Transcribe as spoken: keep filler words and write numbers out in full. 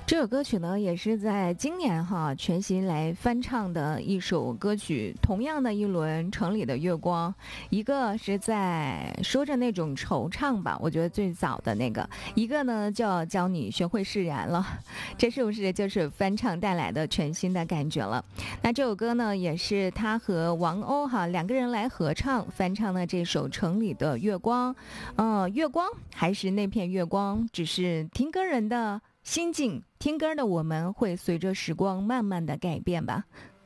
这首歌曲呢，也是在今年哈全新来翻唱的一首歌曲。同样的一轮城里的月光，一个是在说着那种惆怅吧，我觉得最早的那个；一个呢叫教你学会释然了，这是不是就是翻唱带来的全新的感觉了？那这首歌呢，也是他和王鸥哈两个人来合唱翻唱的这首《城里的月光》。嗯，月光还是那片月光，只是听歌人的心境，听歌的我们会随着时光慢慢的改变吧。